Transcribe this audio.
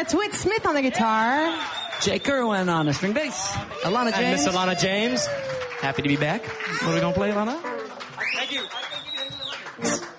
That's Whit Smith on the guitar. Jake Kerwin on the string bass. Alana James. Miss Alana James. Happy to be back. What are we going to play, Alana? Thank you.